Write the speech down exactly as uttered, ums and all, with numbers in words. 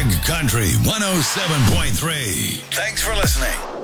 Country one oh seven point three. Thanks for listening.